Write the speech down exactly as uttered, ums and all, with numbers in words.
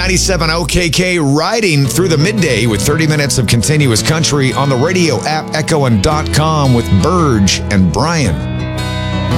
ninety-seven O K K riding through the midday with thirty minutes of continuous country on the radio app, echo and dot com with Burge and Brian.